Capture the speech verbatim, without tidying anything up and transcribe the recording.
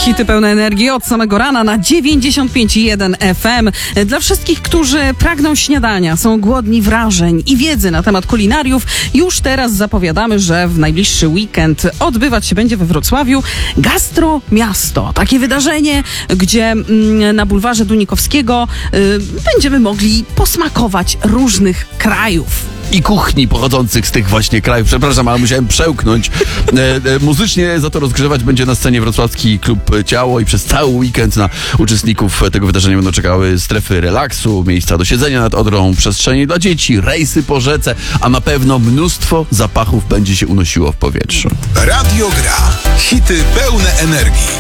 Hity pełne energii od samego rana na dziewięćdziesiąt pięć i jeden F M. Dla wszystkich, którzy pragną śniadania, są głodni wrażeń i wiedzy na temat kulinariów, już teraz zapowiadamy, że w najbliższy weekend odbywać się będzie we Wrocławiu Gastro Miasto. Takie wydarzenie, gdzie mm, na bulwarze Dunikowskiego y, będziemy mogli posmakować różnych krajów. I kuchni pochodzących z tych właśnie krajów. Przepraszam, ale musiałem przełknąć. E, e, muzycznie za to rozgrzewać będzie na scenie wrocławski klub Ciało i przez cały weekend na uczestników tego wydarzenia będą czekały strefy relaksu, miejsca do siedzenia nad Odrą, przestrzenie dla dzieci, rejsy po rzece, a na pewno mnóstwo zapachów będzie się unosiło w powietrzu. Radio Gra. Hity pełne energii.